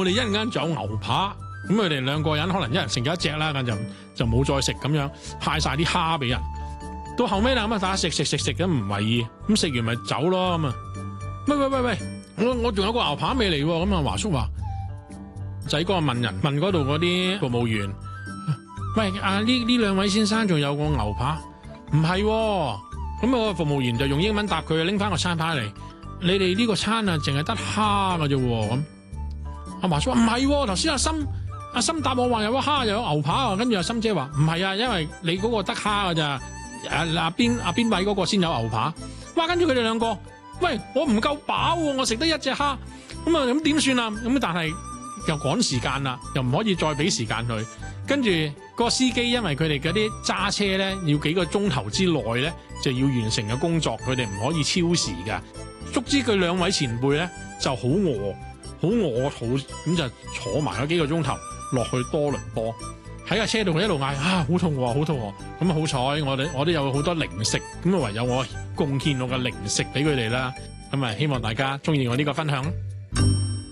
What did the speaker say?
我哋一陣間仲有牛扒，咁佢哋兩個人可能一人食咗一隻啦，咁就冇再食咁樣，派晒啲蝦俾人。到後尾啦，咁啊大家食咁唔為意，咁食完咪走咯咁啊。喂，我仲有個牛扒未嚟喎，咁啊華叔話仔哥問嗰度嗰啲服務員，喂呢兩位先生仲有個牛扒？唔係喎，咁個服務員就用英文答佢，拎翻個餐牌嚟。你哋呢個餐啊，淨係得蝦㗎啫喎。咁阿華叔話唔係喎，頭先阿心答我話有個蝦又有牛扒啊，跟住阿心姐話唔係啊，因為你嗰個得蝦㗎咋，邊位嗰個先有牛扒。哇！跟住佢哋兩個，喂，我唔夠飽喎，我食得一隻蝦，咁點算啊？咁但係又趕時間啦，又唔可以再俾時間佢。跟住個司機因為佢哋嗰啲揸車咧，要幾個鐘頭之內咧就要完成嘅工作，佢哋唔可以超時㗎。足之佢兩位前輩咧就好餓肚，咁就坐埋咗幾個鐘頭落去多倫多，喺架車度一路嗌好肚餓。咁好彩我都有好多零食，咁唯有我貢獻我嘅零食俾佢哋啦。咁希望大家中意我呢個分享。